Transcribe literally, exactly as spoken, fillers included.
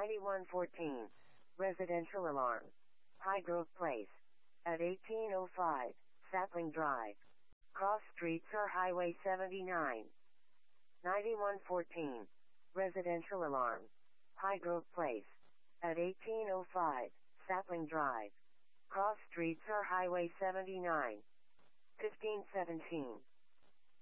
ninety-one fourteen. Residential alarm. Highgrove Place. At eighteen oh five, Sapling Drive. Cross streets or Highway seventy-nine. ninety-one fourteen. Residential alarm. Highgrove Place. At eighteen oh five, Sapling Drive. Cross streets or Highway seventy-nine. fifteen seventeen.